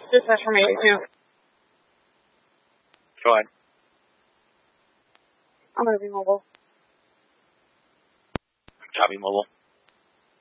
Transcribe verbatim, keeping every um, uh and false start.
Dispatch from eight two. Go ahead. I'm going to be mobile. Copy mobile.